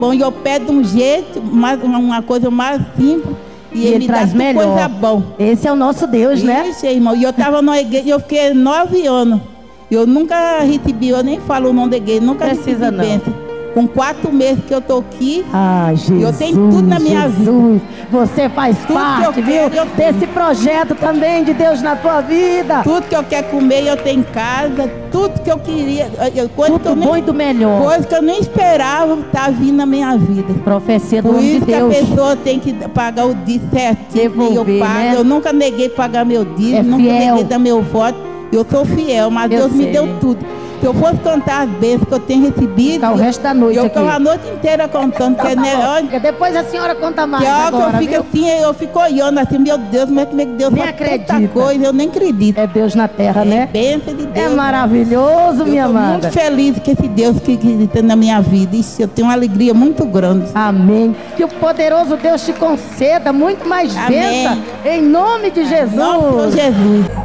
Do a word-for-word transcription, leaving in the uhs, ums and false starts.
bom, e eu peço um jeito, mais, uma coisa mais simples, e, e ele, ele me traz dá melhor. coisa bom. Esse é o nosso Deus, né? Isso, irmão. E eu estava na igreja, eu fiquei nove anos. Eu nunca recebi, eu nem falo o nome da igreja, nunca Precisa recebi não. bênção. Com quatro meses que eu tô aqui, Ah, Jesus, eu tenho tudo na minha Jesus. vida. Você faz Tudo parte, que eu viu? quero, eu tenho. Desse projeto também de Deus na tua vida. Tudo que eu quero comer, eu tenho em casa. Tudo que eu queria. Eu, coisa Tudo que eu bom nem, e do melhor. Coisa que eu nem esperava tá vindo na minha vida. Profecia do Por nome isso de que Deus. a pessoa tem que pagar o dízimo certinho. Devolver, eu pago. né? Eu nunca neguei pagar meu dízimo, É nunca fiel. neguei dar meu voto. Eu sou fiel, mas Eu Deus me sei. deu tudo. Se eu fosse contar as bênçãos que eu tenho recebido, Ficar o resto da noite eu aqui. ficava a noite inteira contando. Então, que, tá né, bom. olha, Depois a senhora conta mais que hora agora, que eu fico viu? assim, eu fico olhando assim, meu Deus, como é que Deus Nem faz acredita. tanta coisa, eu nem acredito. É Deus na terra, É né? bênção de Deus. É maravilhoso, Eu minha tô amada. muito feliz com esse Deus que está na minha vida. Isso, eu tenho uma alegria muito grande. Amém. Que o poderoso Deus te conceda muito mais Amém. bênção. Em nome de Jesus. Em nome de Jesus.